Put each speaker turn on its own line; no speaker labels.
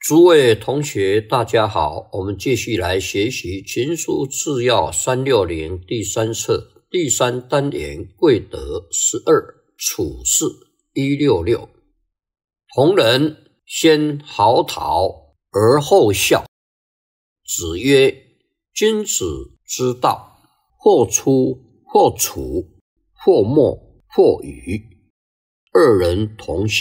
诸位同学，大家好，我们继续来学习《群书治要360》第3册第3单元贵德12处事166。同人先嚎啕而后笑。子曰：君子之道，或出或处，或默或语，二人同行。